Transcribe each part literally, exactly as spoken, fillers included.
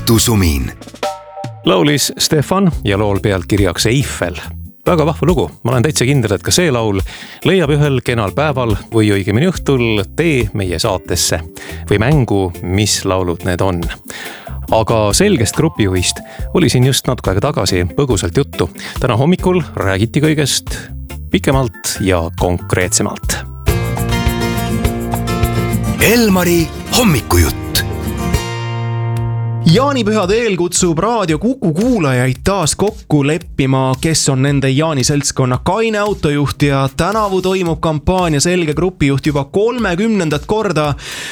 õhtusumin. Laulis Stefan ja lool pealt kirjaks Eiffel. Väga vahva lugu. Ma olen täitsa kindel, et ka see laul leiab ühel kenal päeval või õigemini õhtul tee meie saatesse või mängu, mis laulud need on. Aga selgest grupijuhist oli siin just natuke aega tagasi põgusalt juttu. Täna hommikul räägiti kõigest pikemalt ja konkreetsemalt. Elmari hommikujutt. Jaanipühade eel kutsub raadio Kuku kuulajaid taas kokku leppima, kes on nende Jaani seltskonna kaine autojuht ja tänavu toimub kampaania Selge grupijuht juba kolmekümnendat korda.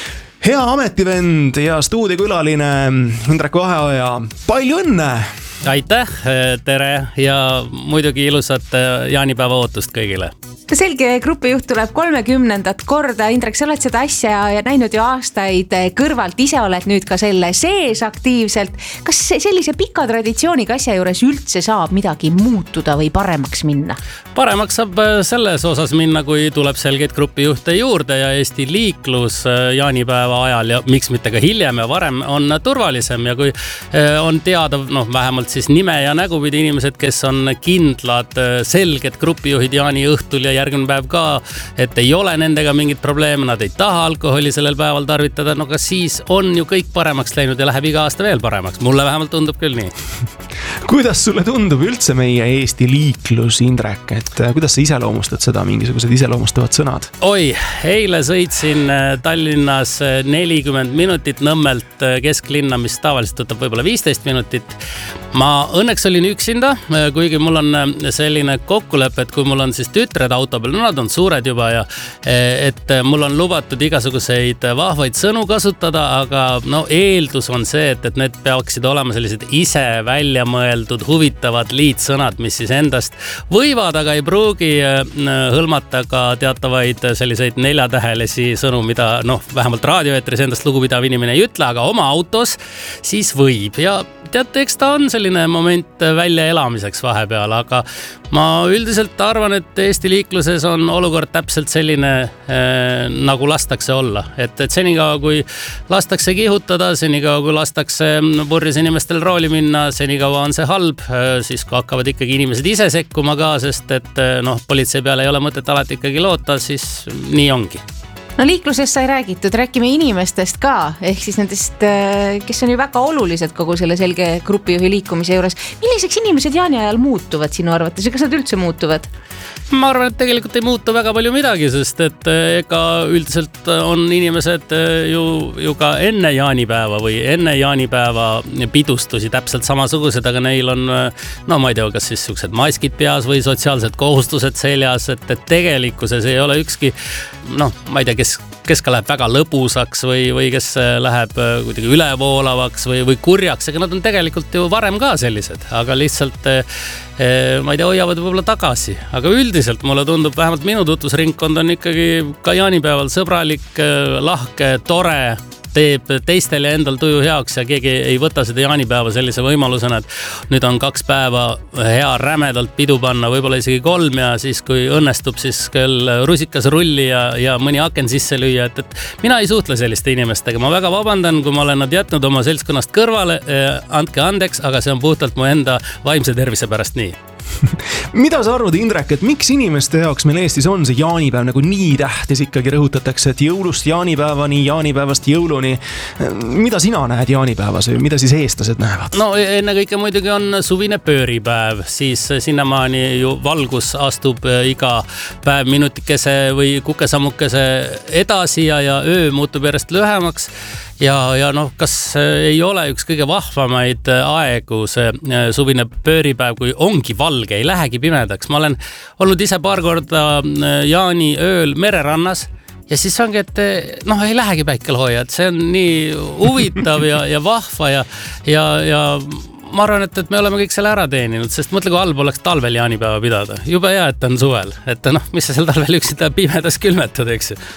Hea ametivend ja stuudiokülaline Indrek Vaheoja, palju õnne! Aitäh, tere ja muidugi ilusat jaanipäeva ootust kõigile. Selge grupijuht tuleb kolmekümnendat korda. Indrek, sa oled seda asja näinud ju aastaid kõrvalt, ise oled nüüd ka selle sees aktiivselt. Kas sellise pika traditsiooniga asja juures üldse saab midagi muutuda või paremaks minna? Paremaks saab selles osas minna, kui tuleb selgeid grupijuhte juurde ja Eesti liiklus jaanipäeva ajal ja miks mitte ka hiljem ja varem on turvalisem ja kui on teada, noh, vähemalt siis nime ja nägupidi inimesed, kes on kindlad, selged grupijuhid jaani õhtul ja järgmine päev ka, et ei ole nendega mingit probleeme, nad ei taha alkoholi sellel päeval tarvitada, no ka siis on ju kõik paremaks läinud ja läheb iga aasta veel paremaks. Mulle vähemalt tundub küll nii. Kuidas sulle tundub üldse meie Eesti liiklus, Indrek, et kuidas sa iseloomustad seda, mingisugused iseloomustavad sõnad? Oi, eile sõitsin Tallinnas nelikümmend minutit Nõmmelt kesklinna, mis tavaliselt võtab võib-olla viisteist minutit. Ma õnneks olin üksinda, kuigi mul on selline kokkulepe, et kui mul on siis tütred auto peal, no nad on suured juba ja et mul on lubatud igasuguseid vahvaid sõnu kasutada, aga no eeldus on see, et, et need peaksid olema sellised ise välja mõeldud huvitavad liitsõnad, mis siis endast võivad, aga ei pruugi hõlmata ka teatavaid selliseid neljatähelisi sõnu, mida noh, vähemalt raadioeetris endast lugupidav inimene ei ütle, aga oma autos siis võib ja teate, eks ta on selline moment välja elamiseks vahepeal, aga ma üldiselt arvan, et Eesti liikluses on olukord täpselt selline eh, nagu lastakse olla. Et, et senikaua, kui lastakse kihutada, senikaua, kui lastakse purjus inimestel rooli minna, senikaua on see halb, siis kui hakkavad ikkagi inimesed ise sekkuma ka, sest et noh, politsei peale ei ole mõtet alati ikkagi loota, siis nii ongi. No liiklusest sai räägitud, räägime inimestest ka, ehk siis nendest, kes on ju väga olulised kogu selle selge grupijuhi liikumise juures. Milliseks inimesed jaani ajal muutuvad sinu arvates ja kas nad üldse muutuvad? Ma arvan, et tegelikult ei muutu väga palju midagi, sest et ega üldiselt on inimesed ju, ju ka enne jaanipäeva või enne jaanipäeva pidustusi täpselt samasugused, aga neil on, no ma ei tea, kas siis siuksed maskid peas või sotsiaalsed kohustused seljas, et, et tegelikkuses ei ole ükski, noh, ma ei tea, kes, kes ka läheb väga lõbusaks või, või kes läheb kuidagi ülevoolavaks või, või kurjaks, aga nad on tegelikult ju varem ka sellised, aga lihtsalt ma ei tea, hoiavad võib-olla tagasi, aga üldiselt mulle tundub, vähemalt minu tutvusringkond on ikkagi ka jaanipäeval sõbralik, lahke, tore, teeb teistel ja endal tuju heaks ja keegi ei võta seda jaanipäeva sellise võimalusena, et nüüd on kaks päeva hea rämedalt pidu panna, võib-olla isegi kolm ja siis kui õnnestub siis küll rusikas rulli ja, ja mõni aken sisse lüüa, et, et mina ei suhtle selliste inimestega, ma väga vabandan, kui ma olen nad jätnud oma seltskonnast kõrvale, eh, andke andeks, aga see on puhtalt mu enda vaimse tervise pärast nii. Mida sa arvad, Indrek, et miks inimeste jaoks meil Eestis on see jaanipäev nagu nii tähtis, ikkagi rõhutatakse, et jõulust jaanipäevani, jaanipäevast jõuluni. Mida sina näed jaanipäevas või mida siis eestlased näevad? No enne kõike muidugi on suvine pööripäev, siis sinnamaani ju valgus astub iga päev minutikese või kukesammukese edasi ja, ja öö muutub järjest lühemaks. Ja, ja noh, kas ei ole üks kõige vahvamaid aegu see suvine pööripäev, kui ongi valge, ei lähegi pimedaks. Ma olen olnud ise paar korda jaani ööl mererannas ja siis ongi, et noh, ei lähegi päikelhooja, et see on nii huvitav ja, ja vahva ja, ja, ja ma arvan, et, et me oleme kõik selle ära teeninud, sest mõtle, kui halb oleks talvel jaanipäeva pidada. Juba hea, et on suvel, et noh, mis sa seal talvel üksida pimedas külmetad, eks ju.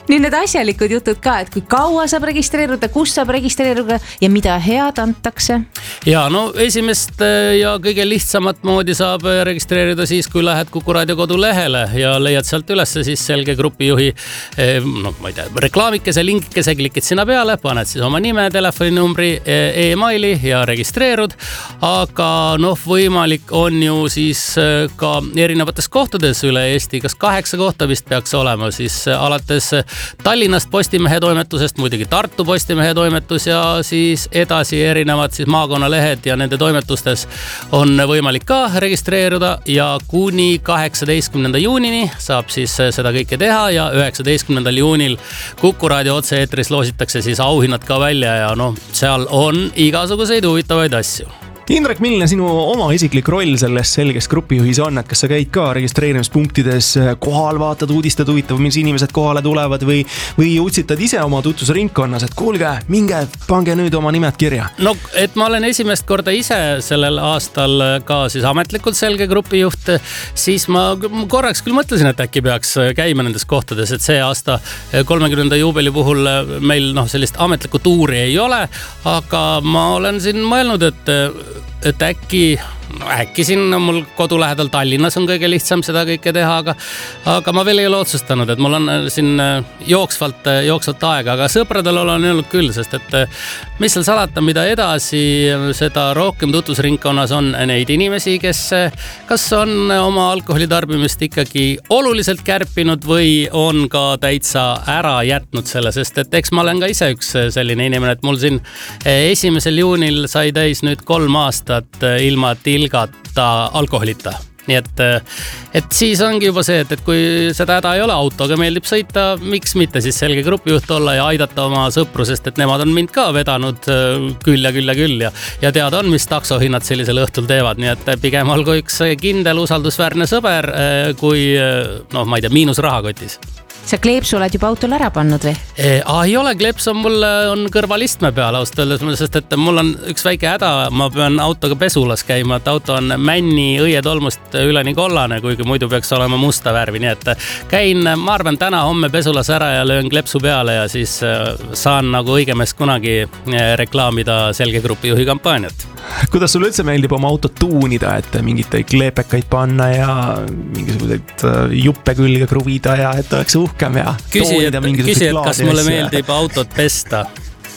nüüd need asjalikud jutud ka, et kui kaua saab registreeruda, kus saab registreeruda ja mida head antakse? Ja no esimest ja kõige lihtsamat moodi saab registreerida siis, kui lähed Kuku Raadio kodulehele ja leiad sealt üles siis Selge grupijuhi no, ma ei tea, reklaamikese, linkikese, klikid sinna peale, paned siis oma nime, telefoninumbri, e-maili ja registreerud. Aga noh, võimalik on ju siis ka erinevates kohtades üle Eesti, kas kaheksa kohta vist peaks olema, siis alates Tallinnast Postimehe toimetusest, muidugi Tartu Postimehe toimetus ja siis edasi erinevad siis maakonnalehed ja nende toimetustes on võimalik ka registreeruda ja kuni kaheksateistkümnenda juunini saab siis seda kõike teha ja üheksateistkümnendal juunil Kuku Raadio otse-eetris loositakse siis auhinnad ka välja ja noh, seal on igasuguseid huvitavaid asju. Indrek, milline sinu oma isiklik roll selles Selges grupijuhis on, et kas sa käid ka registreerimispunktides kohal, vaatad, uudistad, huvitav, mis inimesed kohale tulevad või, või utsitad ise oma tutvusringkonnas, et kuulge, minge, pange nüüd oma nimed kirja? No, et ma olen esimest korda ise sellel aastal ka siis ametlikult Selge grupijuht, siis ma korraks küll mõtlesin, et äkki peaks käima nendes kohtades, et see aasta kolmekümnenda juubeli puhul meil noh, sellist ametlikku tuuri ei ole, aga ma olen siin mõelnud, et et äkki, no äkki siin mul kodu lähedal Tallinnas on kõige lihtsam seda kõike teha, aga, aga ma veel ei ole otsustanud, et mul on siin jooksvalt, jooksvalt aega, aga sõpradel olen öelnud küll, sest et mis seal salata, mida edasi, seda rohkem tutvusringkonnas on neid inimesi, kes kas on oma alkoholitarbimist ikkagi oluliselt kärpinud või on ka täitsa ära jätnud selle, sest et eks ma olen ka ise üks selline inimene, et mul siin esimesel juunil sai täis nüüd kolm aastat ilma tilgata alkoholita. Nii et, et siis ongi juba see, et, et kui seda häda ei ole, autoga meeldib sõita, miks mitte siis Selge grupijuht olla ja aidata oma sõpru, sest et nemad on mind ka vedanud küll ja küll ja küll ja, ja teada on, mis taksohinnad sellisel õhtul teevad, nii et pigem olgu üks kindel usaldusväärne sõber kui, noh, ma ei tea, miinus rahakotis. Sa kleepsu oled juba autol ära pannud või? E, ah, ei ole, kleeps on mul on kõrvalistme peal ausalt öeldes, sest et mul on üks väike häda, ma pean autoga pesulas käima, et auto on männi õietolmust üleni kollane, kuigi muidu peaks olema musta värvi, nii et käin, ma arvan, täna homme pesulas ära ja löön klepsu peale ja siis saan nagu õigemees kunagi reklaamida Selge grupijuhi kampaaniat. Kuidas sulle üldse meeldib oma autot tuunida, et mingite kleepekaid panna ja mingisuguseid juppe külge kruvida ja et oleks uhkem ja küsi, et, küsi, et kas mulle meeldib autot pesta?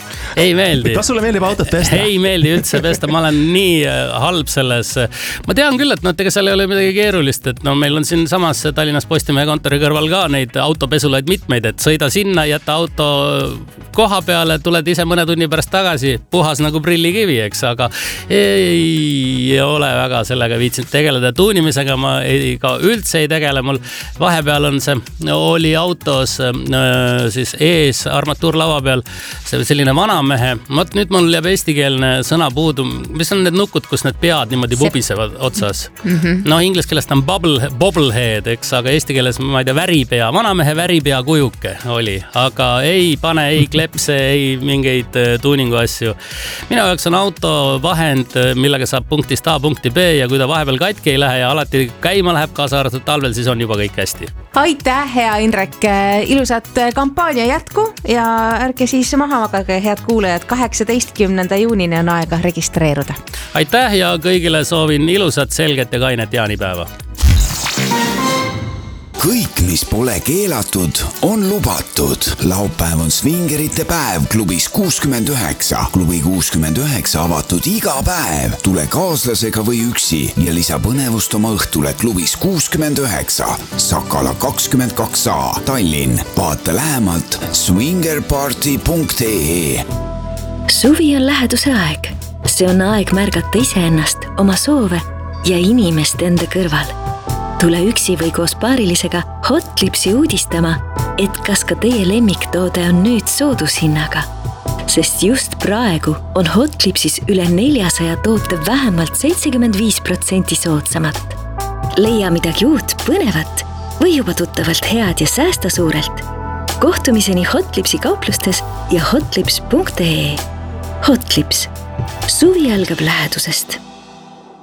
Ei meeldi. Kas sulle meeldib autot pesta? Ei meeldi üldse pesta, ma olen nii halb selles. Ma tean küll, et no, ega seal ei ole midagi keerulist, et no, meil on siin samas Tallinnas Postimehe kontori kõrval ka neid autopesulaid mitmeid, et sõida sinna, jätta auto koha peale, tuled ise mõne tunni pärast tagasi, puhas nagu prillikivi, eks, aga ei ole väga sellega viitsinud tegeleda. Tuunimisega ma ei, ka üldse ei tegele, mul vahepeal on see, oli autos siis ees armatuurlava peal see selline vana mehe, mõt nüüd mul jääb eestikeelne sõna puudu, mis on need nukud, kus need pead niimoodi vubisevad otsas. Mm-hmm. No inglise keeles on bubble, bobblehead, eks, aga eesti keeles ma ei tea, väripea, vanamehe väripea kujuke oli, aga ei pane, ei klepse, ei mingeid tuuningu asju. Minu jaoks on auto vahend, millega saab punktist A punkti B ja kui ta vahepeal katki ei lähe ja alati käima läheb kaasa arvatud talvel, siis on juba kõik hästi. Aitäh, hea Indrek, ilusat kampaania jätku ja ärge siis maha magage, head kuulajad, kaheksateistkümnenda juunini on aega registreeruda. Aitäh ja kõigile soovin ilusat, selget ja kainet jaanipäeva. Kõik, mis pole keelatud, on lubatud. Laupäev on svingerite päev klubis kuuskümmend üheksa. Klubi kuuskümmend üheksa avatud iga päev. Tule kaaslasega või üksi ja lisa põnevust oma õhtule klubis kuuskümmend üheksa. Sakala kakskümmend kaks A, Tallinn. Vaata lähemalt swingerparty punkt ee. Suvi on läheduse aeg. See on aeg märgata iseennast, oma soove ja inimest enda kõrval. Tule üksi või koos paarilisega Hotlipsi uudistama, et kas ka teie lemmiktoode on nüüd soodushinnaga. Sest just praegu on Hotlipsis üle neljasaja toote vähemalt seitsekümmend viis protsenti soodsamat. Leia midagi uut, põnevat või juba tuttavalt head ja säästa suurelt. Kohtumiseni Hotlipsi kauplustes ja hotlips punkt ee. Hotlips. Suvi algab lähedusest.